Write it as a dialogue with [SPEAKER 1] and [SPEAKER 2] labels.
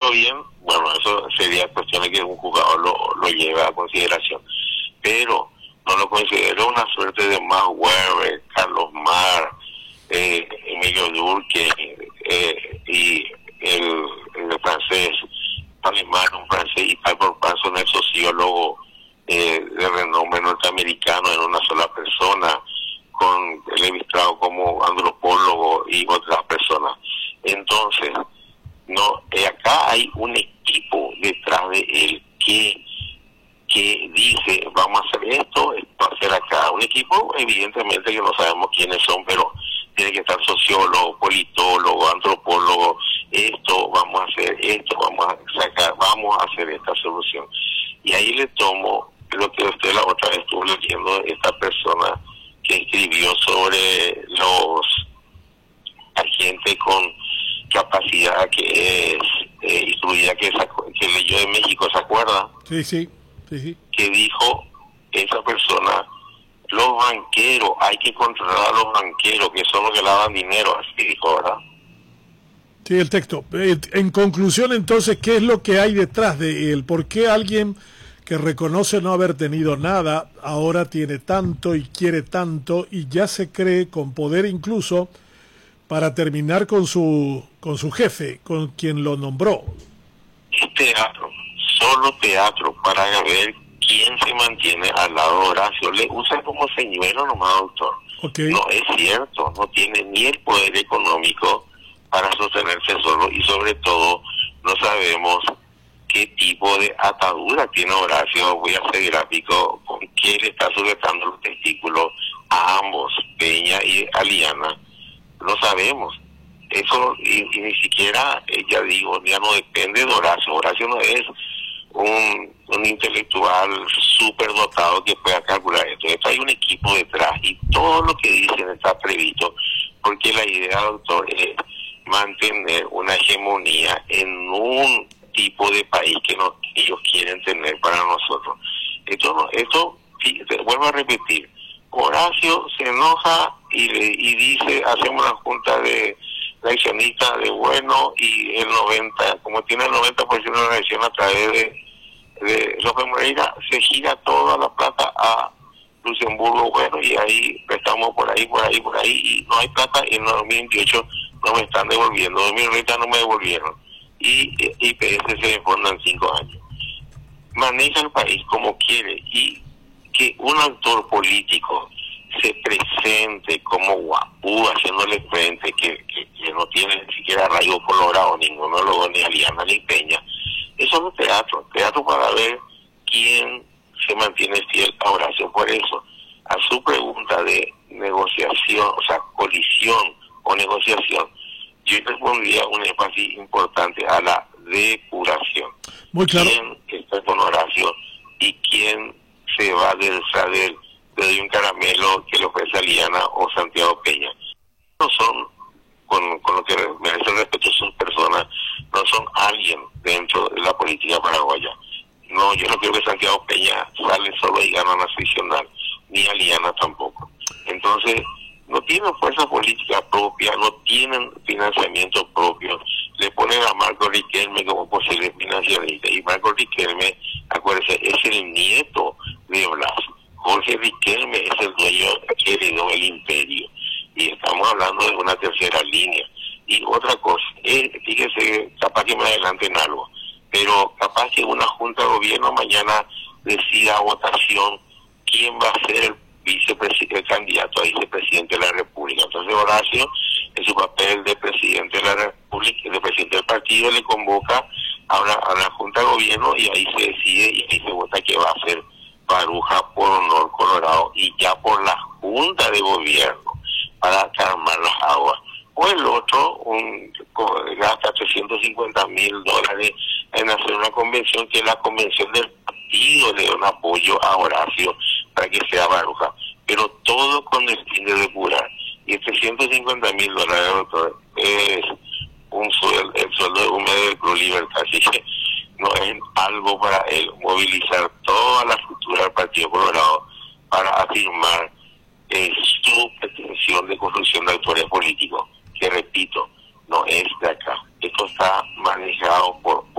[SPEAKER 1] todo bien, bueno, eso sería cuestión de que un jugador lo lleve a consideración. Pero no lo considero una suerte de Max Weber, Carlos Mar, Emilio Durque y el francés, alemán, un francés y tal por paso, son el sociólogo de renombre norteamericano en una sola persona, con Levi Strauss como antropólogo y otras personas. Entonces, no, acá hay un equipo detrás de él que dice, vamos a hacer esto va a hacer acá. Un equipo, evidentemente, que no sabemos quiénes son, pero tiene que estar sociólogo, politólogo, antropólogo. Esto vamos a hacer, esto vamos a sacar, vamos a hacer esta solución. Y ahí le tomo lo que usted la otra vez estuvo leyendo, esta persona que escribió sobre los agentes con capacidad que es instruida, que leyó de México, ¿se acuerda?
[SPEAKER 2] Sí.
[SPEAKER 1] Que dijo esa persona, los banqueros, hay que controlar a los banqueros, que son los que lavan dinero, así dijo, ¿verdad?
[SPEAKER 2] Sí, el texto. En conclusión, entonces, ¿qué es lo que hay detrás de él? ¿Por qué alguien que reconoce no haber tenido nada ahora tiene tanto y quiere tanto y ya se cree con poder incluso para terminar con su jefe, con quien lo nombró?
[SPEAKER 1] Es teatro, solo teatro, para ver quién se mantiene al lado de Horacio. Le usa como señuelo nomás, doctor.
[SPEAKER 2] Okay.
[SPEAKER 1] No es cierto, no tiene ni el poder económico para sostenerse solo, y sobre todo no sabemos qué tipo de atadura tiene Horacio. Voy a ser gráfico, con qué le está sujetando los testículos a ambos, Peña y Aliana. No sabemos. Eso, y ni siquiera, ya digo, ya no depende de Horacio. Horacio no es un intelectual súper dotado que pueda calcular esto. Esto hay un equipo detrás y todo lo que dicen está previsto, porque la idea, doctor, es mantener una hegemonía en un tipo de país que ellos quieren tener para nosotros. Esto vuelvo a repetir, Horacio se enoja y dice, hacemos una junta de accionistas de bueno, y el 90, como tiene el 90% de la elección a través de López Moreira, se gira toda la plata a Luxemburgo, bueno, y ahí prestamos por ahí, y no hay plata, y en 2028 no me están devolviendo, 2030 no me devolvieron, y IPS se desfonda en 5 años. Maneja el país como quiere, y que un actor político se presente como guapú, haciéndole frente, que no tiene ni siquiera arraigo colorado, ninguno lo ni Aliana ni Peña. Eso no es teatro para ver quién se mantiene fiel a Horacio. Por eso, a su pregunta de negociación, o sea, colisión o negociación, yo respondría un énfasis importante a la depuración.
[SPEAKER 2] Muy claro.
[SPEAKER 1] ¿Quién está con Horacio y quién se va del saber? Le doy un caramelo que le ofrece Aliana o Santiago Peña. No son, con lo que merece el respeto, sus personas, no son alguien dentro de la política paraguaya. No, yo no creo que Santiago Peña sale solo y gana nacional, ni Aliana tampoco. Entonces, no tienen fuerza política propia, no tienen financiamiento propio. Le ponen a Marco Riquelme como posible financiarista, y Marco Riquelme, acuérdense, es el nieto de Blas. Jorge Riquelme es el dueño que heredó el imperio, y estamos hablando de una tercera línea. Y otra cosa, fíjese, capaz que me adelanten algo, pero capaz que una junta de gobierno mañana decida a votación quién va a ser el candidato a vicepresidente de la República. Entonces Horacio, en su papel de presidente de la República, de presidente del partido, le convoca a la junta de gobierno, y ahí se decide y ahí se vota que va a ser Baruja por honor colorado, y ya por la junta de gobierno, para calmar las aguas. O el otro gasta $350,000 en hacer una convención, que es la convención del partido, le da un apoyo a Horacio para que sea Baruja, pero todo con el fin de depurar. Y $350,000, doctor, es el sueldo de un medio del Club Libertad, así que no es algo para él movilizar toda la estructura del Partido Colorado para afirmar su pretensión de construcción de actores políticos, que repito, no es de acá. Esto está manejado por